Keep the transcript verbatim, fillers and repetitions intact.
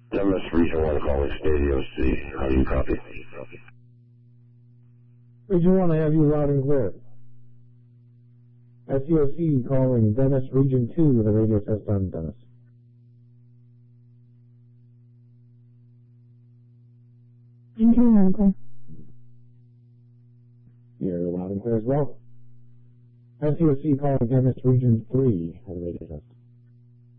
Dennis, Region one calling Stadio C. How do you copy? Region one, I have you loud and clear. S C O C calling Dennis, Region two with a radio test on Dennis. Region two, loud and clear. You're loud and clear as well. S C O C calling Dennis, Region three with a radio test.